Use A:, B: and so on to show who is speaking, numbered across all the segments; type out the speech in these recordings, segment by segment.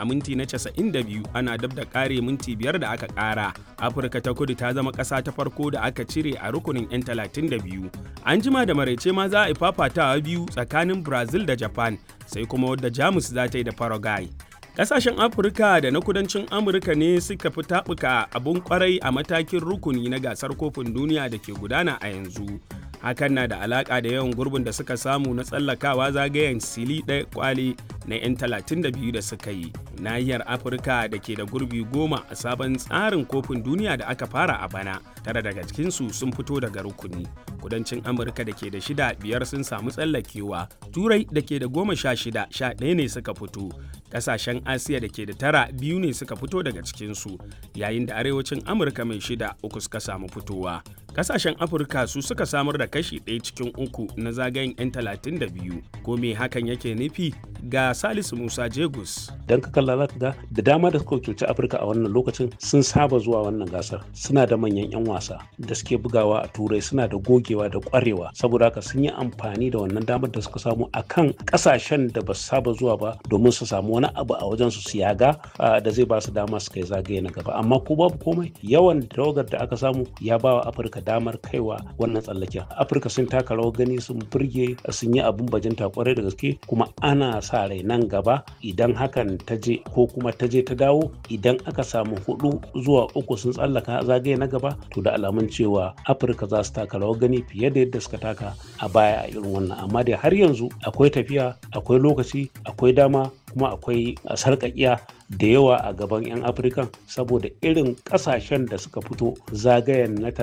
A: a minti na 92 ana dab da kare minti 5 da aka kara. Afirka ta Kudu ta zama ƙasa ta farko da aka cire a rukunin 'yan 32. An jima da maraice ma za a yi fafatawa biyu tsakanin Brazil da Japan, sai kuma wadda Jamus za ta yi da Paraguay. Ƙasashen Afirka da na kudancin Amurka ne suka fi taɓuka abun kwarai a matakin rukuni na gasar kofin duniya da ke gudana a yanzu. Hakan na da alaƙa da yawan gurbin da suka samu na tsallakawa zagayen sili ɗaya kwale na 'yan 32 da suka yi. Nahiyar Afirka da ke da gurbi 10 a sabon tsarin kofin duniya da aka fara a bana, 9 daga cikinsu sun fito daga rukuni. Kudancin Amurka da ke da 6, 5 sun samu tsallakewa. Turai da ke da 16, 11 ne suka fito. Ƙasashen Asiya da ke da 9, 2 ne suka fito daga cikinsu, yayin da arewacin Amurka mai 6, 3 suka samu fitowa. Ƙasashen Afirka su suka samar da kashi 1 cikin 3 na zagayen 'yan 32. Ko me hakan yake nufi? Ga Salisu Musa Jegus.
B: Dan ka kalla za ka ga da dama da suka wakilci Afirka a wannan lokacin sun saba zuwa wannan gasar. Suna da manyan 'yan wasa da suke bugawa a Turai, suna da gogewa da ƙwarewa. Saboda haka sun yi amfani da wannan damar da suka samu akan ƙasashen da ba su saba zuwa ba domin su samu wani abu a wajen su yaga da zai ba su dama su kai zagaye na gaba. Amma ko babu komai, yawan tawagar da aka samu ya ba wa Afirka damar kaiwa wannan tsallaken. Afirka sun taka rawar gani, sun burge, sun yi abin bajinta kwarai da gaske, kuma ana sa rai nan gaba idan hakan ta je ko kuma ta je ta dawo, idan aka samu 4 zuwa 3 sun tsallaka zagaye na gaba, to da alamun cewa Afirka za su taka rawar gani fiye da yadda suka taka a baya a irin wannan. Amma dai har yanzu akwai tafiya, akwai lokaci, akwai dama, kuma akwai sarƙaƙiya da yawa a gaban 'yan Afirkan saboda irin ƙasashen da suka fito zagayen na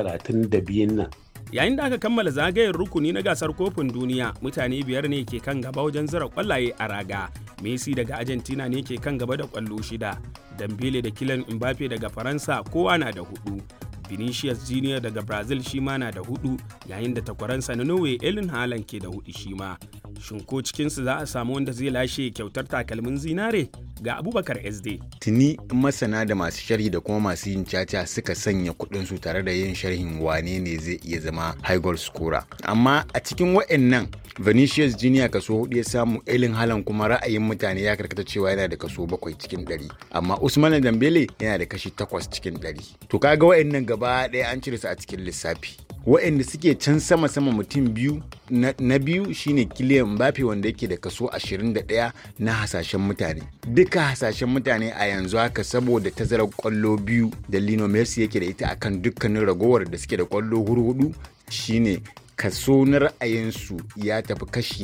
B: 32 nan.
A: Yayin da aka kammala zagayen rukuni na gasar kofin duniya, mutane 5 ne ke kan gaba wajen zira kwallaye a raga. Messi daga Argentina ne ke kan gaba da kwallo 6, Dembele da Kylian Mbappe daga Faransa kowa na da 4. Vinicius Junior daga Brazil shi ma na da 4, yayin da takwaransa na Norway Erling Haaland ke da 4 shi ma. Shin ko cikinsu za a samu wanda zai lashe kyautar takalmin zinare? Ga Abubakar SD.
C: Tuni masana da masu sharhi da kuma masu yin caca suka sanya kuɗinsu tare da yin sharhin wane ne zai iya zama high goal scorer. Amma a cikin waɗannan Vinicius Junior kaso 4 ya samu, Erling Haaland kuma ra'ayin mutane ya karkata cewa yana da kaso 7 cikin 100. Amma Ousmane Dembele yana da kashi 8 cikin 100. To kaga waɗannan gaba ɗaya an cire su a cikin lissafi. Waɗanda suke can sama mutum biyu na biyu shine Kylian Mbappe wanda yake da kaso 21 na hasashen mutane. Duka hasashen mutane a yanzu haka saboda tazarar kwallo biyu da Lionel Messi yake da ita akan dukkanin ragowar da suke da kwallo hurhudu shine kaso na ra'ayinsu ya tafi kashi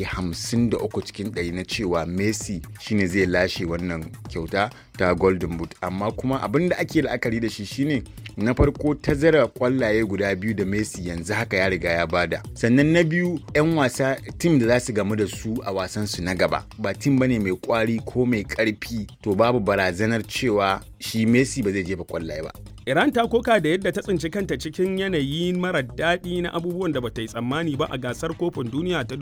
C: 53 cikin 100 na cewa Messi shine zai lashe wannan kyauta ta Golden Boot. Amma kuma abin da ake la'akari da shi shine na farko tazara kwallaye guda biyu da Messi yanzu haka ya riga ya bada. Sannan na biyu 'yan wasa tim da za su gamu da su a wasan su na gaba ba tim bane mai kwari ko mai karfi, to babu barazanar cewa shi Messi ba zai jefa kwallaye ba.
A: Iran ta koka da yadda ta tsinci kanta cikin yanayi mara daɗi na abubuwan da bata yi tsammani ba a gasar kofin duniya ta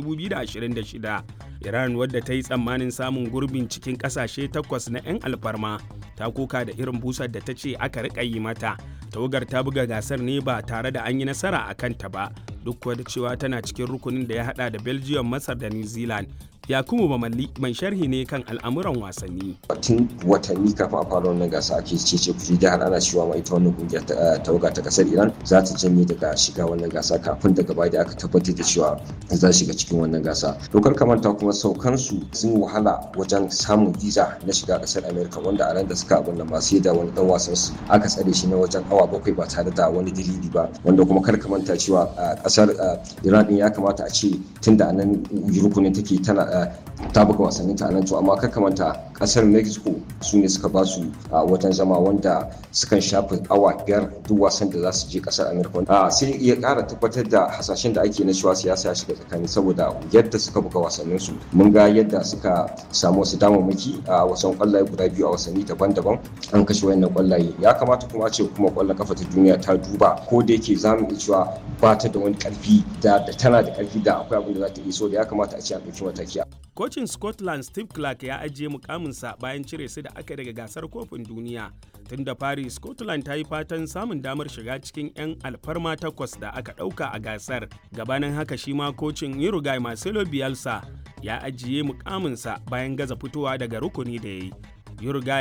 A: 2026. Iran, wadda ta yi tsammanin samun gurbin cikin ƙasashe 8 na 'yan alfarma, ta koka da irin busar da ta ce aka riƙa yi mata. Tawagar ta buga gasar ne ba tare da an yi nasara a kanta ba, duk kuwa da cewa tana cikin rukunin da ya haɗa da Belgium, Masar da New Zealand. Yakubu Bamalli mai sharhi ne kan al'amuran wasanni.
D: Tun watanni kafin a fara wannan gasa ake cece kuɗi da har ana cewa ma ita wannan kungiyar tawaga ta kasar Iran za ta janye daga shiga wannan gasa kafin daga baya da aka tabbatar da cewa za su shiga cikin wannan gasa. Dokar kamanta kuma saukansu sun wahala wajen samun visa na shiga kasar America, wanda a ran da suka abin nan ba sai da wani dan wasan su aka tsare shi na wajen awa 7 ba tare da wani dalili ba, wanda kuma kar ka manta cewa kasar Iran din ya kamata a ce tunda anan rukunin take tana ta buga wasannin ta nan to, amma kar ka manta kasar Mexico su ne suka ba su wajen zama wanda sukan shafe awa 5 duk wasan da za su je kasar America. Sai ya kara tabbatar da hasashen da ake na cewa siyasa ya shiga tsakani, saboda yadda suka buga wasannin su mun ga yadda suka samu wasu damammaki a wasan kwallaye guda 2 a wasanni daban-daban, an kashe wayannan kwallaye. Ya kamata kuma a ce kuma kwallon kafa ta duniya ta duba, ko da yake zamu iya cewa ba ta da wani karfi da tana da karfi da akwai abin da za ta yi, so da ya kamata a ce a ɗauki mataki.
A: Kocin Scotland Steve Clarke ya ajiye mukaminsa bayan cire su da aka daga gasar kofin duniya. Tun da fari Scotland ta yi fatan samun damar shiga cikin 'yan alfarma 8 da aka ɗauka a gasar. Gabanin haka shi ma kocin Uruguay Marcelo Bielsa ya ajiye mukaminsa bayan gaza fitowa daga rukuni da ya yi. Uruguay